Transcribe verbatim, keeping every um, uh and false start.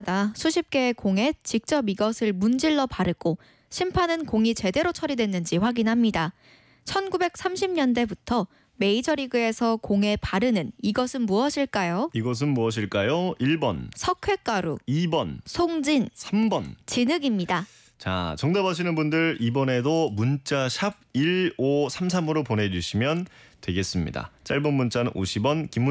수십 개의 공에 직접 이것을 문질러 바르고 심판은 공이 제대로 처리됐는지 확인합니다. 천구백삼십 년대부터 메이저리그에서 공에 바르는 이것은 무엇일까요? 이것은 무엇일까요? 일 번 석회가루, 이 번 송진, 삼 번 진흙입니다. 자, 정답 아시는 분들 이번에도 문자 샵 일오삼삼으로 보내주시면 되겠습니다. 짧은 문자는 오십 원, 긴